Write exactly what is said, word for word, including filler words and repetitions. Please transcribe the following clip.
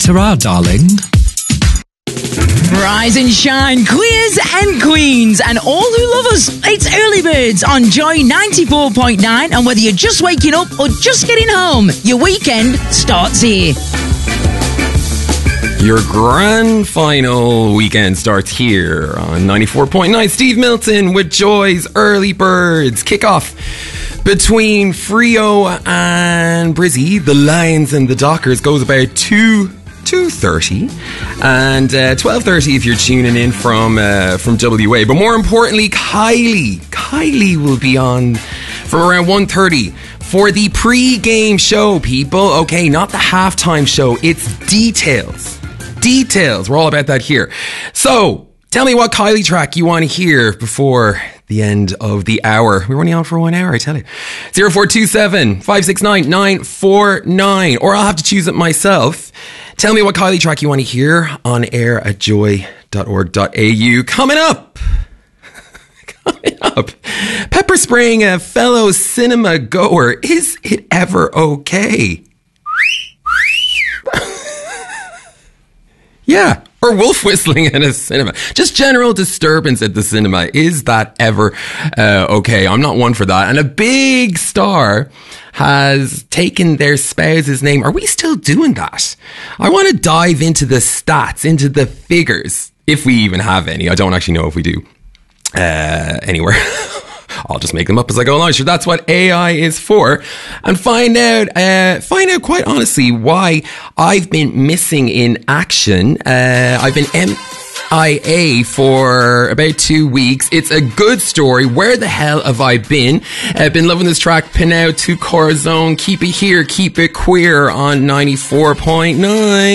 Ta-ra, darling. Rise and shine, queers and queens, and all who love us. It's Early Birds on Joy ninety-four point nine, and whether you're just waking up or just getting home, your weekend starts here. Your grand final weekend starts here on ninety-four point nine. Steve Milton with Joy's Early Birds. Kickoff between Freo and Brizzy. The Lions and the Dockers goes about two two thirty and uh, twelve thirty if you're tuning in from uh, from W A. But more importantly, Kylie Kylie will be on from around one thirty for the pre-game show, people. Okay, not the halftime show. It's details. Details. We're all about that here. So, tell me what Kylie track you want to hear before the end of the hour. We're only on for one hour, I tell you. zero four two seven, five six nine, nine four nine. Or I'll have to choose it myself. Tell me what Kylie track you want to hear on air at joy dot org dot a u. Coming up. Coming up. Pepper spraying a fellow cinema goer. Is it ever okay? Yeah, or wolf whistling in a cinema. Just general disturbance at the cinema. Is that ever uh, okay? I'm not one for that. And a big star has taken their spouse's name. Are we still doing that? I want to dive into the stats, into the figures, if we even have any. I don't actually know if we do uh, anywhere. I'll just make them up as I go along. Sure, that's what A I is for. And find out, uh, find out quite honestly why I've been missing in action. Uh, I've been M I A for about two weeks. It's a good story. Where the hell have I been? I've been loving this track, Pin Out to Corazon. Keep it here, keep it queer on ninety-four point nine.